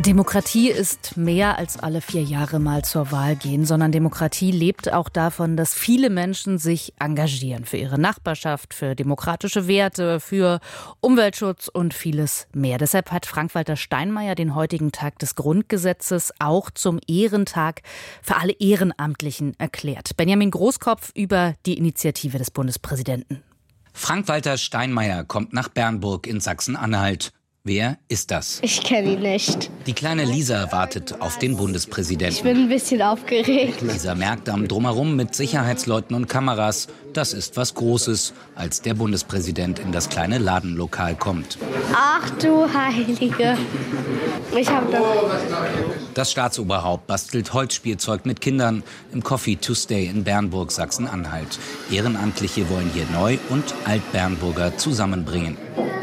Demokratie ist mehr als alle 4 Jahre mal zur Wahl gehen, sondern Demokratie lebt auch davon, dass viele Menschen sich engagieren für ihre Nachbarschaft, für demokratische Werte, für Umweltschutz und vieles mehr. Deshalb hat Frank-Walter Steinmeier den heutigen Tag des Grundgesetzes auch zum Ehrentag für alle Ehrenamtlichen erklärt. Benjamin Großkopf über die Initiative des Bundespräsidenten. Frank-Walter Steinmeier kommt nach Bernburg in Sachsen-Anhalt. Wer ist das? Ich kenne ihn nicht. Die kleine Lisa wartet auf den Bundespräsidenten. Ich bin ein bisschen aufgeregt. Lisa merkt am Drumherum mit Sicherheitsleuten und Kameras, das ist was Großes, als der Bundespräsident in das kleine Ladenlokal kommt. Ach du Heilige. Ich hab doch... Das Staatsoberhaupt bastelt Holzspielzeug mit Kindern im Coffee to Stay in Bernburg, Sachsen-Anhalt. Ehrenamtliche wollen hier Neu- und Alt-Bernburger zusammenbringen.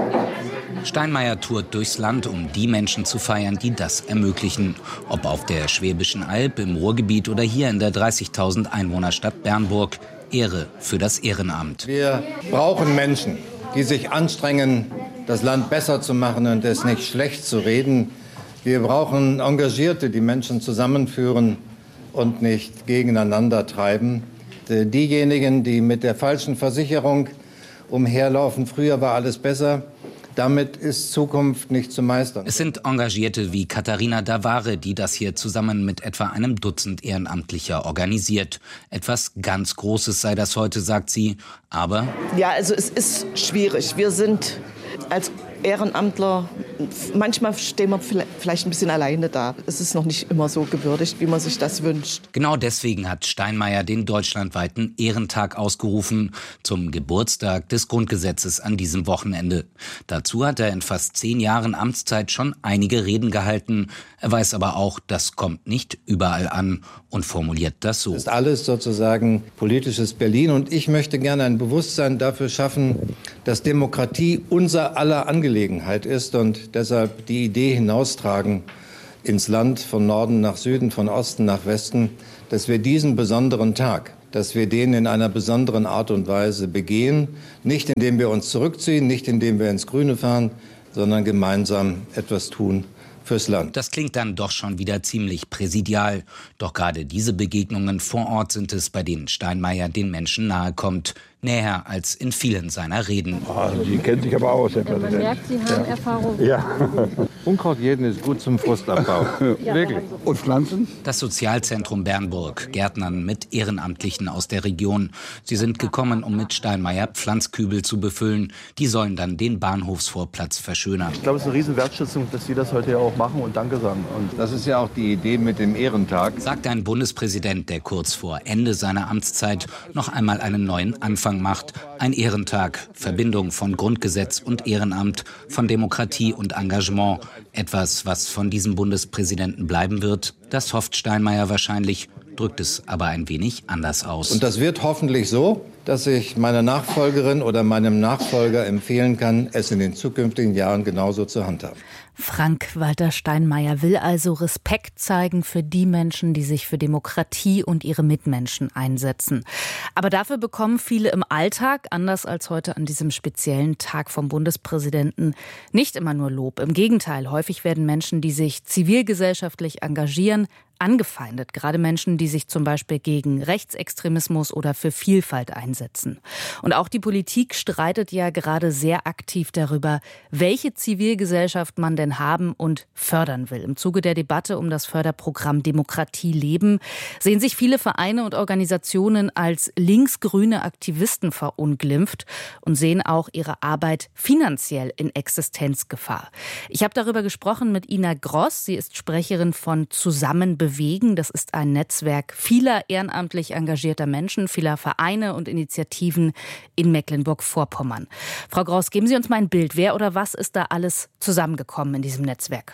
Steinmeier tourt durchs Land, um die Menschen zu feiern, die das ermöglichen. Ob auf der Schwäbischen Alb, im Ruhrgebiet oder hier in der 30.000 Einwohnerstadt Bernburg. Ehre für das Ehrenamt. Wir brauchen Menschen, die sich anstrengen, das Land besser zu machen und es nicht schlecht zu reden. Wir brauchen Engagierte, die Menschen zusammenführen und nicht gegeneinander treiben. Diejenigen, die mit der falschen Versicherung umherlaufen, früher war alles besser. Damit ist Zukunft nicht zu meistern. Es sind Engagierte wie Katharina Davare, die das hier zusammen mit etwa einem Dutzend Ehrenamtlicher organisiert. Etwas ganz Großes sei das heute, sagt sie. Aber ja, also es ist schwierig. Wir sind als Ehrenamtler, manchmal stehen wir vielleicht ein bisschen alleine da. Es ist noch nicht immer so gewürdigt, wie man sich das wünscht. Genau deswegen hat Steinmeier den deutschlandweiten Ehrentag ausgerufen zum Geburtstag des Grundgesetzes an diesem Wochenende. Dazu hat er in fast 10 Jahren Amtszeit schon einige Reden gehalten. Er weiß aber auch, das kommt nicht überall an und formuliert das so. Das ist alles sozusagen politisches Berlin und ich möchte gerne ein Bewusstsein dafür schaffen, dass Demokratie unser aller Angelegenheit ist und deshalb die Idee hinaustragen ins Land von Norden nach Süden, von Osten nach Westen, dass wir diesen besonderen Tag, dass wir den in einer besonderen Art und Weise begehen, nicht indem wir uns zurückziehen, nicht indem wir ins Grüne fahren, sondern gemeinsam etwas tun fürs Land. Das klingt dann doch schon wieder ziemlich präsidial. Doch gerade diese Begegnungen vor Ort sind es, bei denen Steinmeier den Menschen nahe kommt. Näher als in vielen seiner Reden. Sie kennt sich aber aus, Herr Präsident. Man merkt, Sie haben Erfahrung. Ja. Unkraut jeden ist gut zum Frustabbau. Wirklich. Und Pflanzen? Das Sozialzentrum Bernburg, Gärtnern mit Ehrenamtlichen aus der Region. Sie sind gekommen, um mit Steinmeier Pflanzkübel zu befüllen. Die sollen dann den Bahnhofsvorplatz verschönern. Ich glaube, es ist eine riesen Wertschätzung, dass Sie das heute ja auch machen und Danke sagen. Und das ist ja auch die Idee mit dem Ehrentag. Sagt ein Bundespräsident, der kurz vor Ende seiner Amtszeit noch einmal einen neuen Anfang macht. Ein Ehrentag, Verbindung von Grundgesetz und Ehrenamt, von Demokratie und Engagement. Etwas, was von diesem Bundespräsidenten bleiben wird, das hofft Steinmeier wahrscheinlich, drückt es aber ein wenig anders aus. Und das wird hoffentlich so, dass ich meiner Nachfolgerin oder meinem Nachfolger empfehlen kann, es in den zukünftigen Jahren genauso zu handhaben. Frank-Walter Steinmeier will also Respekt zeigen für die Menschen, die sich für Demokratie und ihre Mitmenschen einsetzen. Aber dafür bekommen viele im Alltag, anders als heute an diesem speziellen Tag vom Bundespräsidenten, nicht immer nur Lob. Im Gegenteil, häufig werden Menschen, die sich zivilgesellschaftlich engagieren, angefeindet, gerade Menschen, die sich zum Beispiel gegen Rechtsextremismus oder für Vielfalt einsetzen. Und auch die Politik streitet ja gerade sehr aktiv darüber, welche Zivilgesellschaft man denn haben und fördern will. Im Zuge der Debatte um das Förderprogramm Demokratie leben sehen sich viele Vereine und Organisationen als linksgrüne Aktivisten verunglimpft und sehen auch ihre Arbeit finanziell in Existenzgefahr. Ich habe darüber gesprochen mit Ina Gross. Sie ist Sprecherin von Zusammenbewegen. Das ist ein Netzwerk vieler ehrenamtlich engagierter Menschen, vieler Vereine und Initiativen in Mecklenburg-Vorpommern. Frau Gross, geben Sie uns mal ein Bild. Wer oder was ist da alles zusammengekommen in diesem Netzwerk?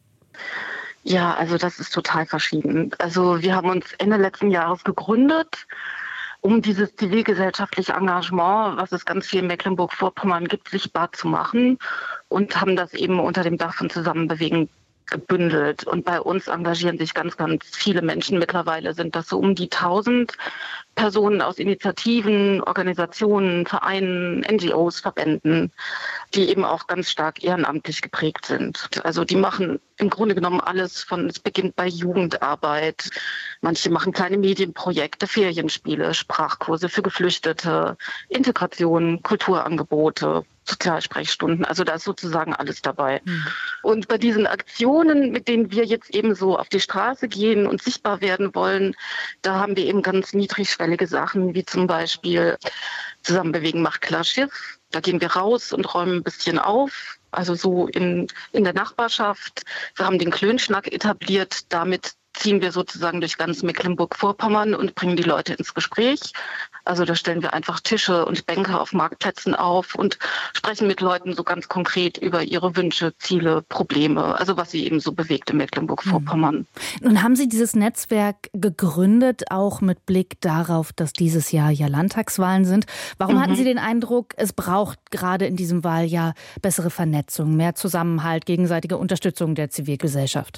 Ja, also das ist total verschieden. Also wir haben uns Ende letzten Jahres gegründet, um dieses zivilgesellschaftliche Engagement, was es ganz viel in Mecklenburg-Vorpommern gibt, sichtbar zu machen und haben das eben unter dem Dach von Zusammenbewegen gebündelt. Und bei uns engagieren sich ganz, ganz viele Menschen. Mittlerweile sind das so um die 1000 Personen aus Initiativen, Organisationen, Vereinen, NGOs, Verbänden, die eben auch ganz stark ehrenamtlich geprägt sind. Also die machen im Grunde genommen alles es beginnt bei Jugendarbeit. Manche machen kleine Medienprojekte, Ferienspiele, Sprachkurse für Geflüchtete, Integration, Kulturangebote, Sozialsprechstunden. Also da ist sozusagen alles dabei. Und bei diesen Aktionen, mit denen wir jetzt eben so auf die Straße gehen und sichtbar werden wollen, da haben wir eben ganz niedrigschwellige Sachen, wie zum Beispiel Zusammenbewegen macht klar Schiff. Da gehen wir raus und räumen ein bisschen auf, also so in der Nachbarschaft. Wir haben den Klönschnack etabliert, damit ziehen wir sozusagen durch ganz Mecklenburg-Vorpommern und bringen die Leute ins Gespräch. Also da stellen wir einfach Tische und Bänke auf Marktplätzen auf und sprechen mit Leuten so ganz konkret über ihre Wünsche, Ziele, Probleme, also was sie eben so bewegt in Mecklenburg-Vorpommern. Nun haben Sie dieses Netzwerk gegründet, auch mit Blick darauf, dass dieses Jahr ja Landtagswahlen sind. Warum hatten Sie den Eindruck, es braucht gerade in diesem Wahljahr bessere Vernetzung, mehr Zusammenhalt, gegenseitige Unterstützung der Zivilgesellschaft?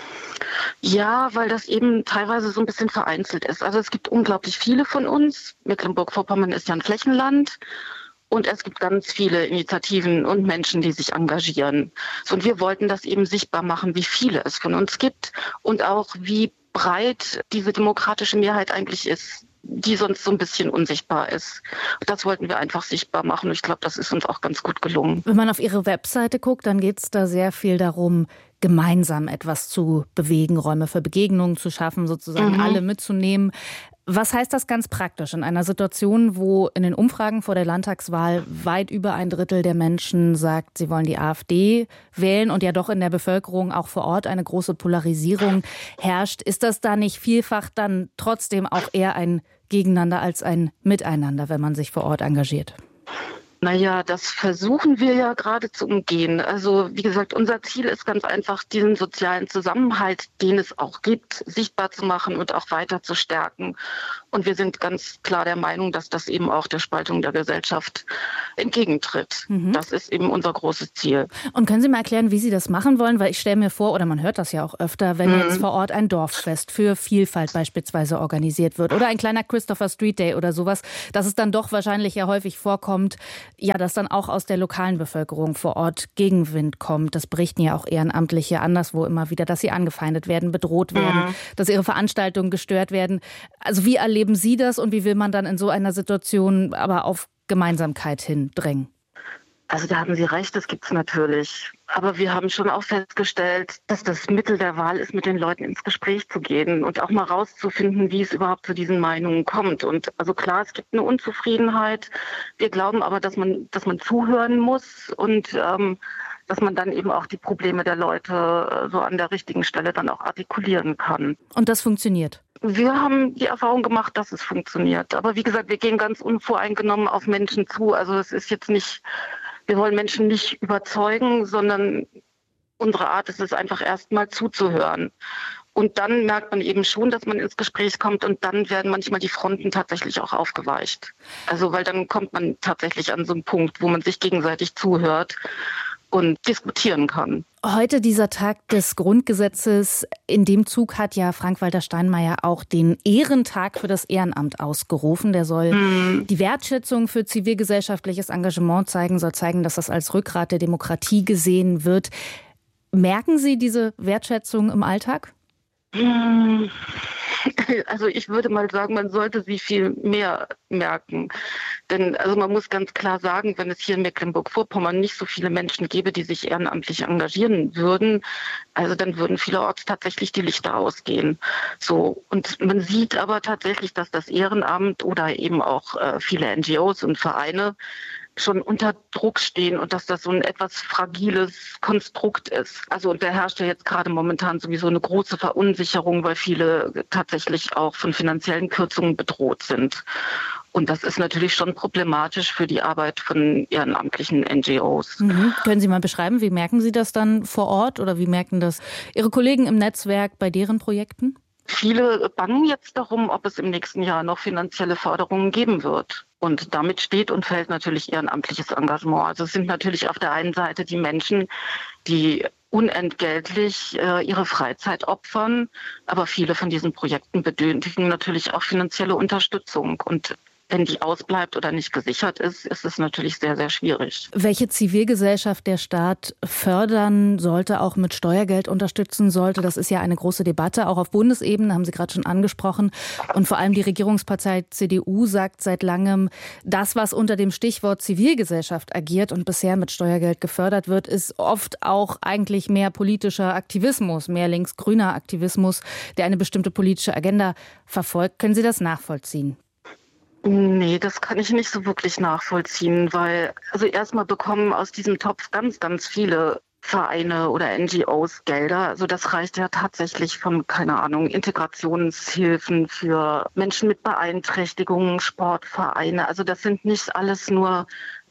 Ja, weil das eben teilweise so ein bisschen vereinzelt ist. Also es gibt unglaublich viele von uns. Mecklenburg-Vorpommern ist ja ein Flächenland. Und es gibt ganz viele Initiativen und Menschen, die sich engagieren. Und wir wollten das eben sichtbar machen, wie viele es von uns gibt und auch wie breit diese demokratische Mehrheit eigentlich ist, die sonst so ein bisschen unsichtbar ist. Das wollten wir einfach sichtbar machen und ich glaube, das ist uns auch ganz gut gelungen. Wenn man auf Ihre Webseite guckt, dann geht es da sehr viel darum, gemeinsam etwas zu bewegen, Räume für Begegnungen zu schaffen, sozusagen alle mitzunehmen. Was heißt das ganz praktisch in einer Situation, wo in den Umfragen vor der Landtagswahl weit über ein Drittel der Menschen sagt, sie wollen die AfD wählen und ja doch in der Bevölkerung auch vor Ort eine große Polarisierung herrscht? Ist das da nicht vielfach dann trotzdem auch eher ein Gegeneinander als ein Miteinander, wenn man sich vor Ort engagiert? Naja, das versuchen wir ja gerade zu umgehen. Also wie gesagt, unser Ziel ist ganz einfach, diesen sozialen Zusammenhalt, den es auch gibt, sichtbar zu machen und auch weiter zu stärken. Und wir sind ganz klar der Meinung, dass das eben auch der Spaltung der Gesellschaft entgegentritt. Das ist eben unser großes Ziel. Und können Sie mal erklären, wie Sie das machen wollen? Weil ich stelle mir vor, oder man hört das ja auch öfter, wenn jetzt vor Ort ein Dorffest für Vielfalt beispielsweise organisiert wird oder ein kleiner Christopher Street Day oder sowas, dass es dann doch wahrscheinlich ja häufig vorkommt, ja, dass dann auch aus der lokalen Bevölkerung vor Ort Gegenwind kommt. Das berichten ja auch Ehrenamtliche anderswo immer wieder, dass sie angefeindet werden, bedroht werden, dass ihre Veranstaltungen gestört werden. Also wie erleben Sie das und wie will man dann in so einer Situation aber auf Gemeinsamkeit hin drängen? Also da haben Sie recht, das gibt's natürlich. Aber wir haben schon auch festgestellt, dass das Mittel der Wahl ist, mit den Leuten ins Gespräch zu gehen und auch mal rauszufinden, wie es überhaupt zu diesen Meinungen kommt. Und also klar, es gibt eine Unzufriedenheit. Wir glauben aber, dass man zuhören muss und dass man dann eben auch die Probleme der Leute so an der richtigen Stelle dann auch artikulieren kann. Und das funktioniert? Wir haben die Erfahrung gemacht, dass es funktioniert. Aber wie gesagt, wir gehen ganz unvoreingenommen auf Menschen zu. Also es ist jetzt nicht... Wir wollen Menschen nicht überzeugen, sondern unsere Art ist es einfach erstmal zuzuhören. Und dann merkt man eben schon, dass man ins Gespräch kommt und dann werden manchmal die Fronten tatsächlich auch aufgeweicht. Also weil dann kommt man tatsächlich an so einen Punkt, wo man sich gegenseitig zuhört und diskutieren kann. Heute dieser Tag des Grundgesetzes. In dem Zug hat ja Frank-Walter Steinmeier auch den Ehrentag für das Ehrenamt ausgerufen. Der soll die Wertschätzung für zivilgesellschaftliches Engagement zeigen, soll zeigen, dass das als Rückgrat der Demokratie gesehen wird. Merken Sie diese Wertschätzung im Alltag? Also ich würde mal sagen, man sollte sie viel mehr merken. Denn also man muss ganz klar sagen, wenn es hier in Mecklenburg-Vorpommern nicht so viele Menschen gäbe, die sich ehrenamtlich engagieren würden, also dann würden vielerorts tatsächlich die Lichter ausgehen. So, und man sieht aber tatsächlich, dass das Ehrenamt oder eben auch viele NGOs und Vereine schon unter Druck stehen und dass das so ein etwas fragiles Konstrukt ist. Also und da herrscht ja jetzt gerade momentan sowieso eine große Verunsicherung, weil viele tatsächlich auch von finanziellen Kürzungen bedroht sind. Und das ist natürlich schon problematisch für die Arbeit von ehrenamtlichen NGOs. Können Sie mal beschreiben, wie merken Sie das dann vor Ort oder wie merken das Ihre Kollegen im Netzwerk bei deren Projekten? Viele bangen jetzt darum, ob es im nächsten Jahr noch finanzielle Förderungen geben wird. Und damit steht und fällt natürlich ehrenamtliches Engagement. Also es sind natürlich auf der einen Seite die Menschen, die unentgeltlich ihre Freizeit opfern. Aber viele von diesen Projekten benötigen natürlich auch finanzielle Unterstützung. Und wenn die ausbleibt oder nicht gesichert ist, ist es natürlich sehr, sehr schwierig. Welche Zivilgesellschaft der Staat fördern sollte, auch mit Steuergeld unterstützen sollte, das ist ja eine große Debatte, auch auf Bundesebene, haben Sie gerade schon angesprochen. Und vor allem die Regierungspartei CDU sagt seit langem, das, was unter dem Stichwort Zivilgesellschaft agiert und bisher mit Steuergeld gefördert wird, ist oft auch eigentlich mehr politischer Aktivismus, mehr linksgrüner Aktivismus, der eine bestimmte politische Agenda verfolgt. Können Sie das nachvollziehen? Nee, das kann ich nicht so wirklich nachvollziehen, weil also erstmal bekommen aus diesem Topf ganz, ganz viele Vereine oder NGOs Gelder. Also das reicht ja tatsächlich von, keine Ahnung, Integrationshilfen für Menschen mit Beeinträchtigungen, Sportvereine. Also das sind nicht alles nur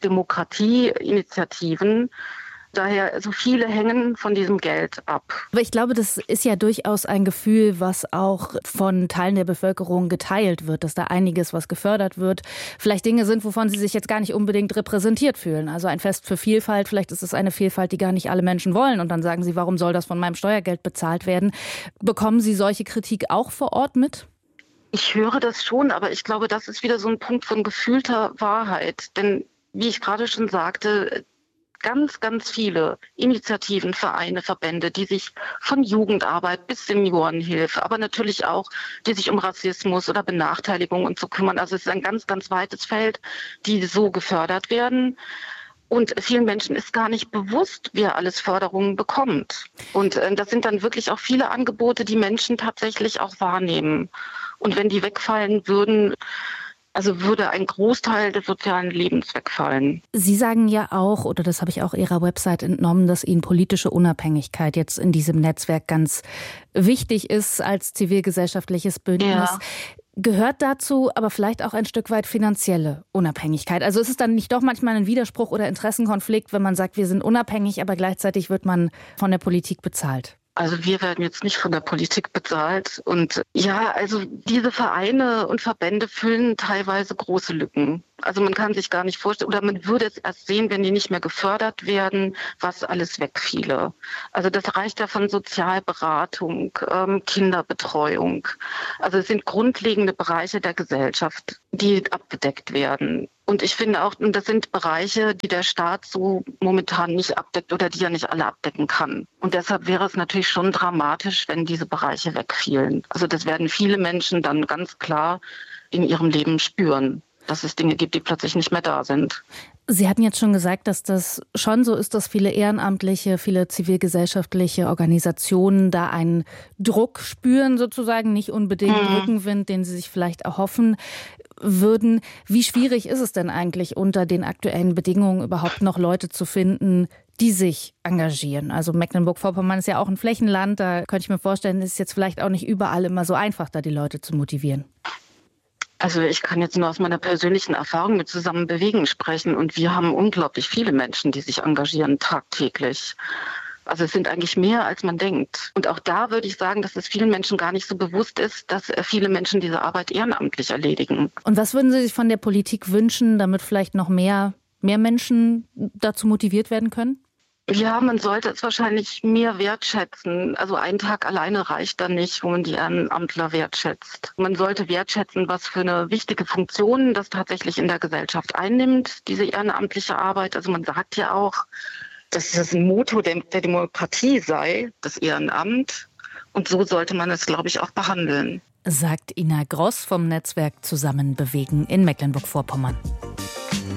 Demokratieinitiativen. Daher, so viele hängen von diesem Geld ab. Aber ich glaube, das ist ja durchaus ein Gefühl, was auch von Teilen der Bevölkerung geteilt wird, dass da einiges, was gefördert wird, vielleicht Dinge sind, wovon sie sich jetzt gar nicht unbedingt repräsentiert fühlen. Also ein Fest für Vielfalt, vielleicht ist es eine Vielfalt, die gar nicht alle Menschen wollen. Und dann sagen sie, warum soll das von meinem Steuergeld bezahlt werden? Bekommen Sie solche Kritik auch vor Ort mit? Ich höre das schon, aber ich glaube, das ist wieder so ein Punkt von gefühlter Wahrheit. Denn wie ich gerade schon sagte, ganz, ganz viele Initiativen, Vereine, Verbände, die sich von Jugendarbeit bis Seniorenhilfe, aber natürlich auch, die sich um Rassismus oder Benachteiligung und so kümmern. Also es ist ein ganz, ganz weites Feld, die so gefördert werden. Und vielen Menschen ist gar nicht bewusst, wer alles Förderungen bekommt. Und das sind dann wirklich auch viele Angebote, die Menschen tatsächlich auch wahrnehmen. Und wenn die wegfallen würden, also würde ein Großteil des sozialen Lebens wegfallen. Sie sagen ja auch, oder das habe ich auch Ihrer Website entnommen, dass Ihnen politische Unabhängigkeit jetzt in diesem Netzwerk ganz wichtig ist als zivilgesellschaftliches Bündnis. Ja. Gehört dazu aber vielleicht auch ein Stück weit finanzielle Unabhängigkeit? Also ist es dann nicht doch manchmal ein Widerspruch oder Interessenkonflikt, wenn man sagt, wir sind unabhängig, aber gleichzeitig wird man von der Politik bezahlt? Also wir werden jetzt nicht von der Politik bezahlt. Und ja, also diese Vereine und Verbände füllen teilweise große Lücken. Also man kann sich gar nicht vorstellen, oder man würde es erst sehen, wenn die nicht mehr gefördert werden, was alles wegfiele. Also das reicht ja von Sozialberatung, Kinderbetreuung. Also es sind grundlegende Bereiche der Gesellschaft, die abgedeckt werden. Und ich finde auch, das sind Bereiche, die der Staat so momentan nicht abdeckt oder die er nicht alle abdecken kann. Und deshalb wäre es natürlich schon dramatisch, wenn diese Bereiche wegfielen. Also das werden viele Menschen dann ganz klar in ihrem Leben spüren, dass es Dinge gibt, die plötzlich nicht mehr da sind. Sie hatten jetzt schon gesagt, dass das schon so ist, dass viele ehrenamtliche, viele zivilgesellschaftliche Organisationen da einen Druck spüren sozusagen, nicht unbedingt Rückenwind, den sie sich vielleicht erhoffen würden. Wie schwierig ist es denn eigentlich unter den aktuellen Bedingungen überhaupt noch Leute zu finden, die sich engagieren? Also Mecklenburg-Vorpommern ist ja auch ein Flächenland, da könnte ich mir vorstellen, ist es jetzt vielleicht auch nicht überall immer so einfach, da die Leute zu motivieren. Also ich kann jetzt nur aus meiner persönlichen Erfahrung mit Zusammenbewegen sprechen und wir haben unglaublich viele Menschen, die sich engagieren tagtäglich. Also es sind eigentlich mehr, als man denkt. Und auch da würde ich sagen, dass es vielen Menschen gar nicht so bewusst ist, dass viele Menschen diese Arbeit ehrenamtlich erledigen. Und was würden Sie sich von der Politik wünschen, damit vielleicht noch mehr Menschen dazu motiviert werden können? Ja, man sollte es wahrscheinlich mehr wertschätzen. Also ein Tag alleine reicht da nicht, wo man die Ehrenamtler wertschätzt. Man sollte wertschätzen, was für eine wichtige Funktion das tatsächlich in der Gesellschaft einnimmt, diese ehrenamtliche Arbeit. Also man sagt ja auch, dass das ein Motto der Demokratie sei, das Ehrenamt. Und so sollte man es, glaube ich, auch behandeln. Sagt Ina Gross vom Netzwerk Zusammenbewegen in Mecklenburg-Vorpommern.